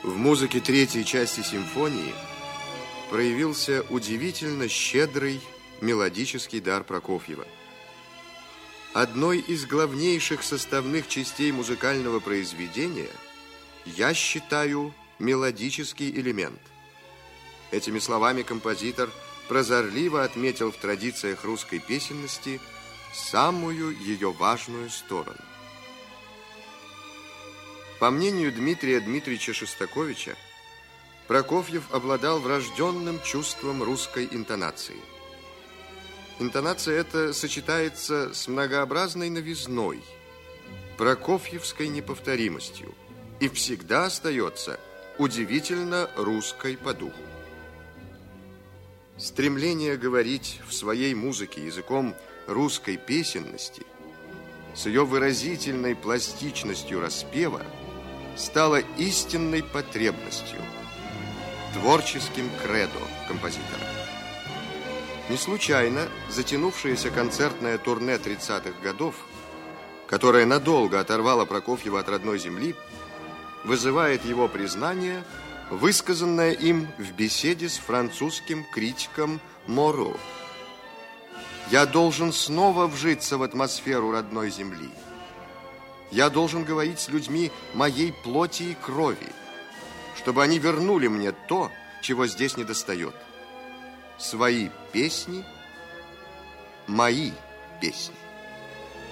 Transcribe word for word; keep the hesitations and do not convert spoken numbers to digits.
В музыке третьей части симфонии проявился удивительно щедрый мелодический дар Прокофьева. Одной из главнейших составных частей музыкального произведения я считаю мелодический элемент. Этими словами композитор прозорливо отметил в традициях русской песенности самую ее важную сторону. По мнению Дмитрия Дмитриевича Шостаковича, Прокофьев обладал врожденным чувством русской интонации. Интонация эта сочетается с многообразной новизной, прокофьевской неповторимостью и всегда остается удивительно русской по духу. Стремление говорить в своей музыке языком русской песенности с ее выразительной пластичностью распева стало истинной потребностью, творческим кредо композитора. Не случайно затянувшееся концертное турне тридцатых годов, которое надолго оторвало Прокофьева от родной земли, вызывает его признание, высказанное им в беседе с французским критиком Моро. «Я должен снова вжиться в атмосферу родной земли. Я должен говорить с людьми моей плоти и крови, чтобы они вернули мне то, чего здесь недостает. Свои песни, мои песни».